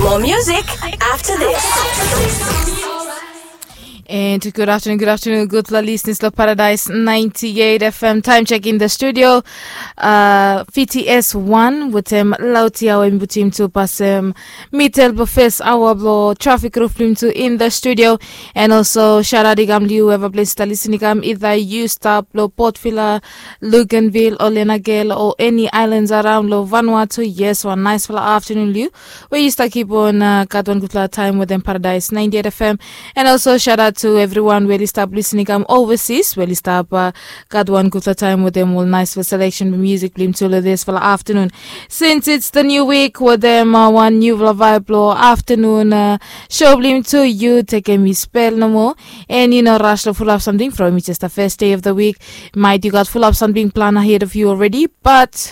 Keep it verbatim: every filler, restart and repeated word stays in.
More music after this. And good afternoon, good afternoon, good listeners of Paradise ninety-eight F M. Time check in the studio. Uh, F T S one with him Lauti our team to pass him Mitel Bofes our blow traffic roof to in the studio. And also shout out Igam Liu ever place to listening Igam either you stop lo Port Vila, Luganville or Lenagel or any islands around lo Vanuatu. Yes, one nice full afternoon Liu. We used to keep on uh Katwan Kutla time with them Paradise ninety-eight F M. And also shout out to everyone where stop listening I'm overseas where stop uh, got one good time with them all nice for selection of music blim to this for the afternoon since it's the new week with them uh, one new vibe blow afternoon uh, show blim to you take a me spell no more and you know rush full of something from it's just the first day of the week might you got full of something planned ahead of you already but